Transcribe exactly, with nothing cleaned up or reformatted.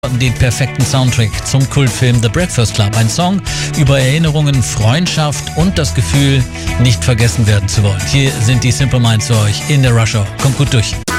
Den perfekten Soundtrack zum Kultfilm The Breakfast Club. Ein Song über Erinnerungen, Freundschaft und das Gefühl, nicht vergessen werden zu wollen. Hier sind die Simple Minds für euch in der Rush Hour. Kommt gut durch.